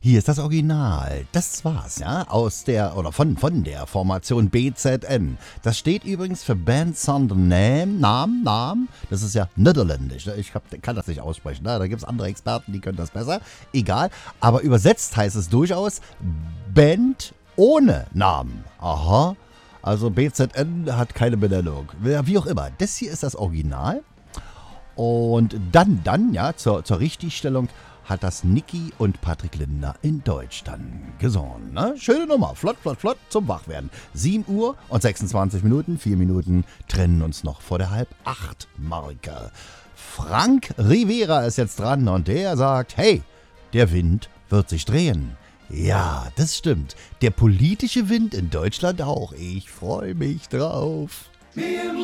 Hier ist das Original. Das war's, ja, von der Formation BZN. Das steht übrigens für Band Zonder Naam. Das ist ja niederländisch. Kann das nicht aussprechen. Ne? Da gibt's andere Experten, die können das besser. Egal. Aber übersetzt heißt es durchaus Band ohne Namen. Aha. Also BZN hat keine Benennung. Wie auch immer. Das hier ist das Original. Und dann, ja, zur Richtigstellung hat das Niki und Patrick Lindner in Deutsch dann gesungen. Ne? Schöne Nummer, flott zum Wachwerden. 7 Uhr und 26 Minuten, 4 Minuten trennen uns noch vor der 7:30-Marke. Frank Rivera ist jetzt dran und der sagt, hey, der Wind wird sich drehen. Ja, das stimmt. Der politische Wind in Deutschland auch. Ich freue mich drauf.